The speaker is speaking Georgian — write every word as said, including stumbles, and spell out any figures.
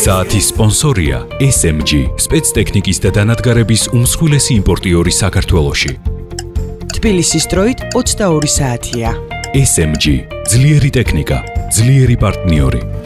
საათის სპონსორია ეს ემ ჯი, სპეცტექნიკის და დანადგარების უმსხვილესი იმპორტიორი საქართველოში. თბილისის დროით ოცდაორი საათია. ეს ემ ჯი, ძლიერი ტექნიკა, ძლიერი პარტნიორი.